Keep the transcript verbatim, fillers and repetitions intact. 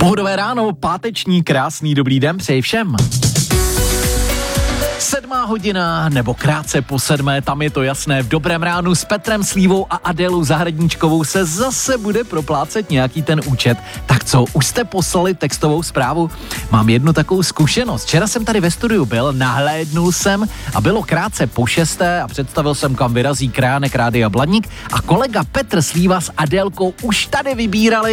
Pohodové ráno, páteční, krásný, dobrý den, přeji všem. Sedmá hodina, nebo krátce po sedmé, tam je to jasné, v Dobrém ránu s Petrem Slívou a Adélou Zahradníčkovou se zase bude proplácet nějaký ten účet. Tak co, už jste poslali textovou zprávu? Mám jednu takovou zkušenost. Včera jsem tady ve studiu byl, nahlédnul jsem a bylo krátce po šesté a představil jsem, kam vyrazí Krajánek Rádia Blaník a kolega Petr Slíva s Adélkou už tady vybírali